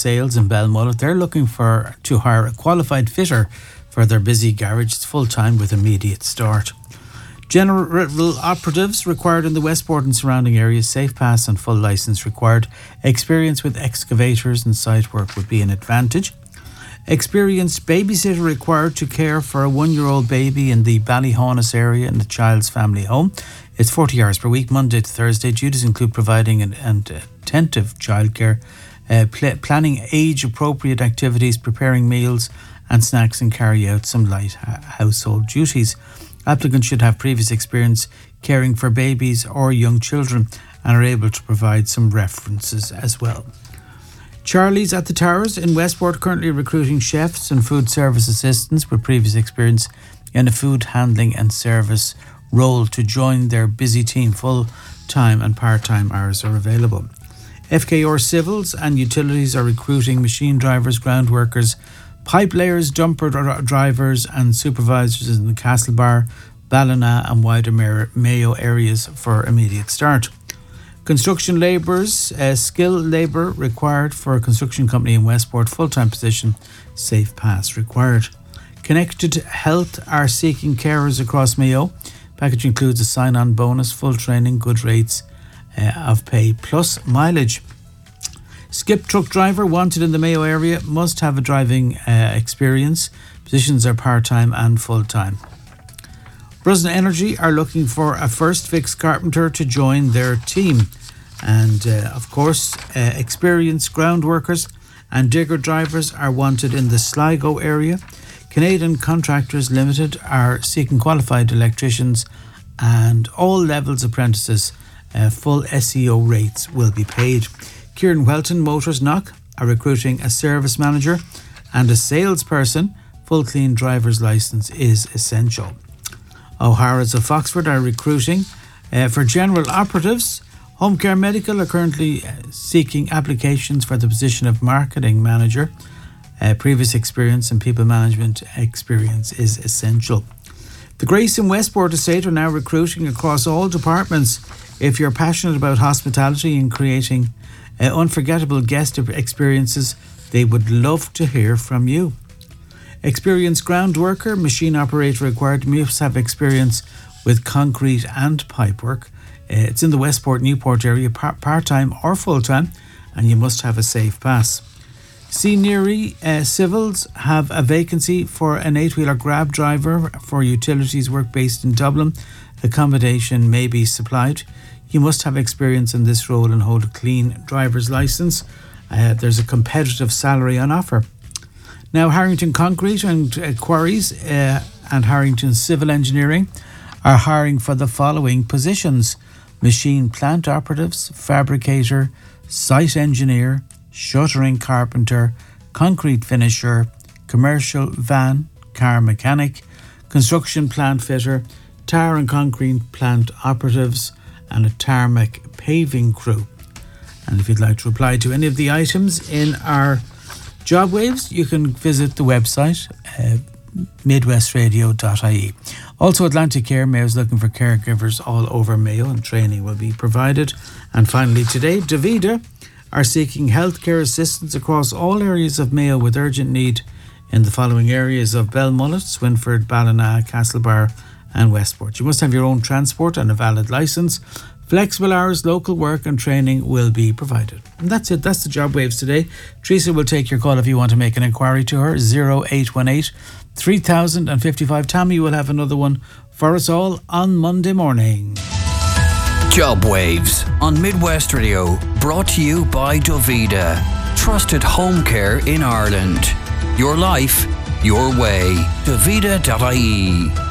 Sales in Belmullet. They're looking to hire a qualified fitter for their busy garage. It's full-time with immediate start. General operatives required in the Westport and surrounding areas. Safe pass and full licence required. Experience with excavators and site work would be an advantage. Experienced babysitter required to care for a 1-year-old baby in the Ballyhaunis area in the child's family home. It's 40 hours per week, Monday to Thursday. Duties include providing an attentive childcare, planning age-appropriate activities, preparing meals and snacks, and carry out some light household duties. Applicants should have previous experience caring for babies or young children and are able to provide some references as well. Charlie's at the Towers in Westport currently recruiting chefs and food service assistants with previous experience in a food handling and service role to join their busy team. Full-time and part-time hours are available. FKR Civils and Utilities are recruiting machine drivers, ground workers, pipe layers, dumper drivers and supervisors in the Castlebar, Ballina and wider Mayo areas for immediate start. Construction labourers, skilled labour required for a construction company in Westport, full-time position, safe pass required. Connected Health are seeking carers across Mayo. Package includes a sign-on bonus, full training, good rates of pay plus mileage. Skip truck driver wanted in the Mayo area, must have a driving experience. Positions are part-time and full-time. Brusna Energy are looking for a first fix carpenter to join their team. And of course, experienced ground workers and digger drivers are wanted in the Sligo area. Canadian Contractors Limited are seeking qualified electricians and all levels apprentices. Full SEO rates will be paid. Kieran Welton Motors Knock are recruiting a service manager and a salesperson. Full clean driver's licence is essential. O'Hara's of Foxford are recruiting for general operatives. Home Care Medical are currently seeking applications for the position of marketing manager. Previous experience and people management experience is essential. The Grace in Westport Estate are now recruiting across all departments. If you're passionate about hospitality and creating unforgettable guest experiences, they would love to hear from you. Experienced ground worker, machine operator required. Must have experience with concrete and pipe work. It's in the Westport Newport area, part-time or full-time, and you must have a safe pass. Seniori Civils have a vacancy for an 8-wheeler grab driver for utilities work based in Dublin. Accommodation may be supplied. You must have experience in this role and hold a clean driver's licence. There's a competitive salary on offer. Now, Harrington Concrete and Quarries and Harrington Civil Engineering are hiring for the following positions: machine plant operatives, fabricator, site engineer, shuttering carpenter, concrete finisher, commercial van, car mechanic, construction plant fitter, tar and concrete plant operatives, and a tarmac paving crew. And if you'd like to apply to any of the items in our job waves, you can visit the website midwestradio.ie. Also, Atlantic Care Mayo is looking for caregivers all over Mayo, and training will be provided. And finally today, Davida are seeking healthcare assistance across all areas of Mayo with urgent need in the following areas of Belmullet, Swinford, Ballina, Castlebar and Westport. You must have your own transport and a valid licence. Flexible hours, local work and training will be provided. And that's it. That's the job waves today. Teresa will take your call if you want to make an inquiry to her. 0818 3055. Tammy will have another one for us all on Monday morning. Job Waves on Midwest Radio, brought to you by Davida. Trusted home care in Ireland. Your life, your way. Davida.ie.